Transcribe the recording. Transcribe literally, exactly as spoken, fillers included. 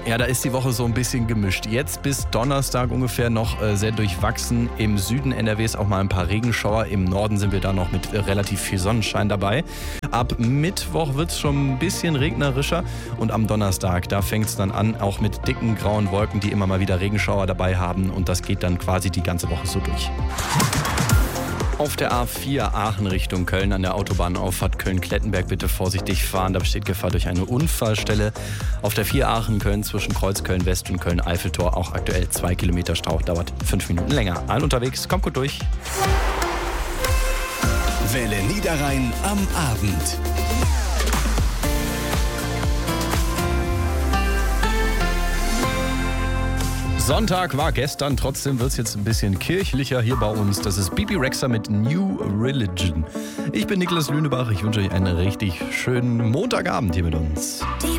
Ja, da ist die Woche so ein bisschen gemischt. Jetzt bis Donnerstag ungefähr noch äh, sehr durchwachsen. Im Süden N R Ws auch mal ein paar Regenschauer. Im Norden sind wir da noch mit äh, relativ viel Sonnenschein dabei. Ab Mittwoch wird es schon ein bisschen regnerischer. Und am Donnerstag, da fängt es dann an, auch mit dicken grauen Wolken, die immer mal wieder Regenschauer dabei haben. Und das geht dann quasi die ganze Woche so durch. Auf der A vier Aachen Richtung Köln an der Autobahnauffahrt Köln-Klettenberg bitte vorsichtig fahren. Da besteht Gefahr durch eine Unfallstelle. Auf der vier Aachen-Köln zwischen Kreuz Köln-West und Köln-Eiffeltor auch aktuell zwei Kilometer Stau. Dauert fünf Minuten länger. Allen unterwegs, kommt gut durch. Welle Niederrhein am Abend. Sonntag war gestern, trotzdem wird es jetzt ein bisschen kirchlicher hier bei uns. Das ist Bibi Rexha mit New Religion. Ich bin Niklas Lünebach, ich wünsche euch einen richtig schönen Montagabend hier mit uns.